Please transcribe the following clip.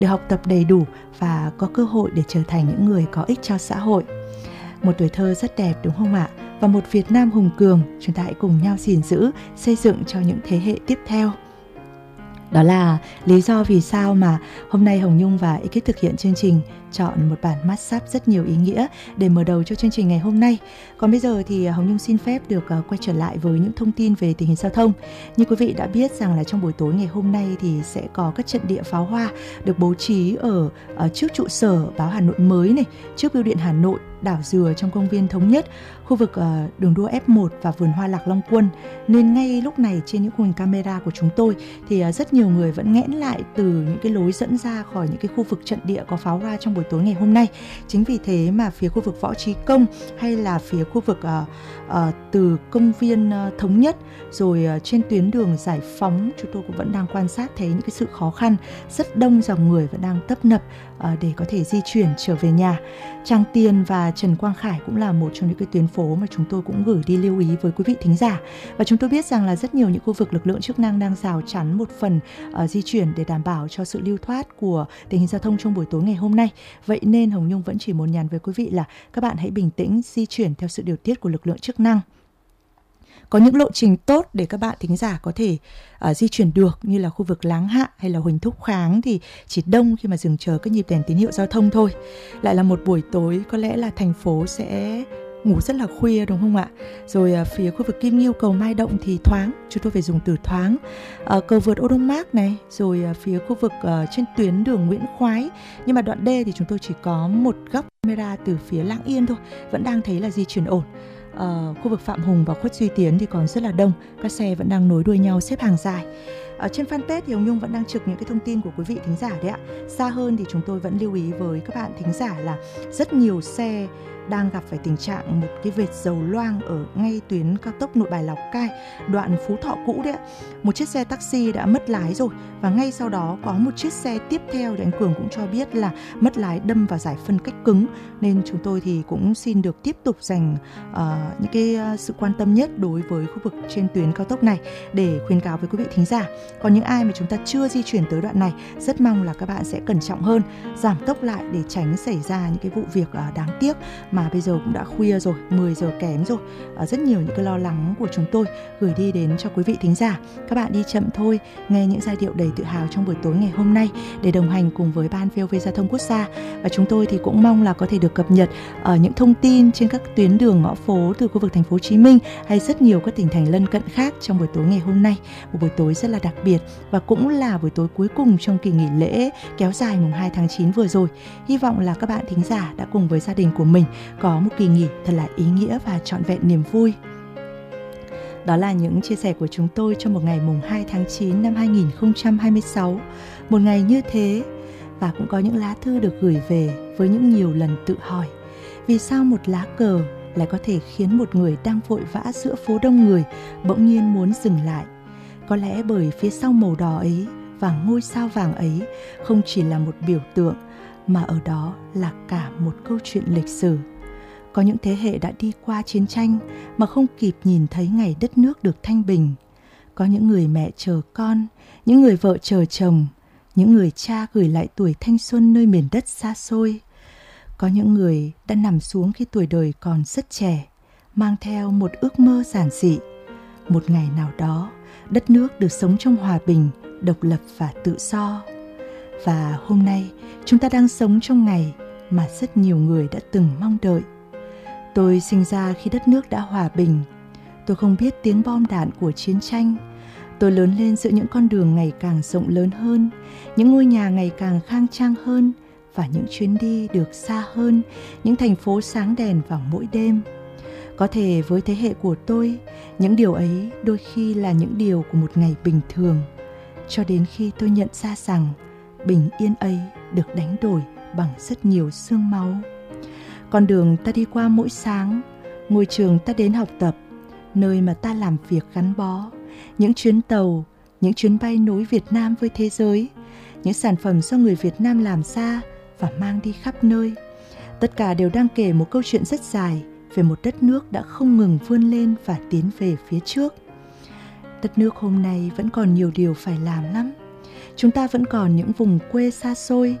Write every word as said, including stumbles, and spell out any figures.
được học tập đầy đủ và có cơ hội để trở thành những người có ích cho xã hội. Một tuổi thơ rất đẹp đúng không ạ? Và một Việt Nam hùng cường, chúng ta hãy cùng nhau gìn giữ, xây dựng cho những thế hệ tiếp theo. Đó là lý do vì sao mà hôm nay Hồng Nhung và ekip thực hiện chương trình chọn một bản mashup rất nhiều ý nghĩa để mở đầu cho chương trình ngày hôm nay. Còn bây giờ thì Hồng Nhung xin phép được uh, quay trở lại với những thông tin về tình hình giao thông. Như quý vị đã biết rằng là trong buổi tối ngày hôm nay thì sẽ có các trận địa pháo hoa được bố trí ở, ở trước trụ sở báo Hà Nội mới này, trước bưu điện Hà Nội, đảo Dừa trong công viên Thống Nhất, khu vực uh, đường đua ép một và vườn hoa Lạc Long Quân. Nên ngay lúc này trên những khung hình camera của chúng tôi thì uh, rất nhiều người vẫn nghẽn lại từ những cái lối dẫn ra khỏi những cái khu vực trận địa có pháo hoa trong buổi tối ngày hôm nay. Chính vì thế mà phía khu vực Võ Trí Công hay là phía khu vực uh, uh, từ công viên uh, Thống Nhất rồi uh, trên tuyến đường Giải Phóng, chúng tôi cũng vẫn đang quan sát thấy những cái sự khó khăn, rất đông dòng người vẫn đang tấp nập uh, để có thể di chuyển trở về nhà. Tràng Tiền và Trần Quang Khải cũng là một trong những cái tuyến phố mà chúng tôi cũng gửi đi lưu ý với quý vị thính giả. Và chúng tôi biết rằng là rất nhiều những khu vực lực lượng chức năng đang rào chắn một phần uh, di chuyển để đảm bảo cho sự lưu thoát của tình hình giao thông trong buổi tối ngày hôm nay. Vậy nên Hồng Nhung vẫn chỉ muốn nhắn với quý vị là các bạn hãy bình tĩnh di chuyển theo sự điều tiết của lực lượng chức năng. Có những lộ trình tốt để các bạn thính giả có thể uh, di chuyển được, như là khu vực Láng Hạ hay là Huỳnh Thúc Kháng thì chỉ đông khi mà dừng chờ các nhịp đèn tín hiệu giao thông thôi. Lại là một buổi tối có lẽ là thành phố sẽ ngủ rất là khuya đúng không ạ? Rồi uh, phía khu vực Kim Nghiêu, cầu Mai Động thì thoáng, chúng tôi phải dùng từ thoáng. Uh, cầu vượt Ô Đông Mác này, rồi uh, phía khu vực uh, trên tuyến đường Nguyễn Khoái. Nhưng mà đoạn D thì chúng tôi chỉ có một góc camera từ phía Lạng Yên thôi, vẫn đang thấy là di chuyển ổn. Uh, khu vực Phạm Hùng và Khuất Duy Tiến thì còn rất là đông, các xe vẫn đang nối đuôi nhau xếp hàng dài. Ở trên fanpage thì Hồng Nhung vẫn đang trực những cái thông tin của quý vị thính giả đấy ạ. Xa hơn thì chúng tôi vẫn lưu ý với các bạn thính giả là rất nhiều xe đang gặp phải tình trạng một cái vệt dầu loang ở ngay tuyến cao tốc Nội Bài Lào Cai, đoạn Phú Thọ cũ đấy ạ. Một chiếc xe taxi đã mất lái rồi, và ngay sau đó có một chiếc xe tiếp theo thì anh Cường cũng cho biết là mất lái đâm vào giải phân cách cứng. Nên chúng tôi thì cũng xin được tiếp tục dành uh, những cái uh, sự quan tâm nhất đối với khu vực trên tuyến cao tốc này để khuyến cáo với quý vị thính giả. Còn những ai mà chúng ta chưa di chuyển tới đoạn này, rất mong là các bạn sẽ cẩn trọng hơn, giảm tốc lại để tránh xảy ra những cái vụ việc uh, đáng tiếc. Mà bây giờ cũng đã khuya rồi, mười giờ kém rồi. À, rất nhiều những cái lo lắng của chúng tôi gửi đi đến cho quý vị thính giả. Các bạn đi chậm thôi, nghe những giai điệu đầy tự hào trong buổi tối ngày hôm nay để đồng hành cùng với Ban vê o vê Giao thông Quốc gia. Và chúng tôi thì cũng mong là có thể được cập nhật ở những thông tin trên các tuyến đường ngõ phố từ khu vực thành phố Hồ Chí Minh hay rất nhiều các tỉnh thành lân cận khác trong buổi tối ngày hôm nay. Một buổi tối rất là đặc biệt và cũng là buổi tối cuối cùng trong kỳ nghỉ lễ kéo dài mùng hai tháng chín vừa rồi. Hy vọng là các bạn thính giả đã cùng với gia đình của mình có một kỳ nghỉ thật là ý nghĩa và trọn vẹn niềm vui. Đó là những chia sẻ của chúng tôi trong một ngày mùng hai tháng chín năm hai nghìn không trăm hai mươi sáu. Một ngày như thế, và cũng có những lá thư được gửi về với những nhiều lần tự hỏi vì sao một lá cờ lại có thể khiến một người đang vội vã giữa phố đông người bỗng nhiên muốn dừng lại. Có lẽ bởi phía sau màu đỏ ấy và ngôi sao vàng ấy không chỉ là một biểu tượng, mà ở đó là cả một câu chuyện lịch sử. Có những thế hệ đã đi qua chiến tranh mà không kịp nhìn thấy ngày đất nước được thanh bình. Có những người mẹ chờ con, những người vợ chờ chồng, những người cha gửi lại tuổi thanh xuân nơi miền đất xa xôi. Có những người đã nằm xuống khi tuổi đời còn rất trẻ, mang theo một ước mơ giản dị. Một ngày nào đó, đất nước được sống trong hòa bình, độc lập và tự do. Và hôm nay, chúng ta đang sống trong ngày mà rất nhiều người đã từng mong đợi. Tôi sinh ra khi đất nước đã hòa bình. Tôi không biết tiếng bom đạn của chiến tranh. Tôi lớn lên giữa những con đường ngày càng rộng lớn hơn, những ngôi nhà ngày càng khang trang hơn và những chuyến đi được xa hơn, những thành phố sáng đèn vào mỗi đêm. Có thể với thế hệ của tôi, những điều ấy đôi khi là những điều của một ngày bình thường, cho đến khi tôi nhận ra rằng bình yên ấy được đánh đổi bằng rất nhiều xương máu. Con đường ta đi qua mỗi sáng, ngôi trường ta đến học tập, nơi mà ta làm việc gắn bó, những chuyến tàu, những chuyến bay nối Việt Nam với thế giới, những sản phẩm do người Việt Nam làm ra và mang đi khắp nơi. Tất cả đều đang kể một câu chuyện rất dài về một đất nước đã không ngừng vươn lên và tiến về phía trước. Đất nước hôm nay vẫn còn nhiều điều phải làm lắm. chúng ta vẫn còn những vùng quê xa xôi,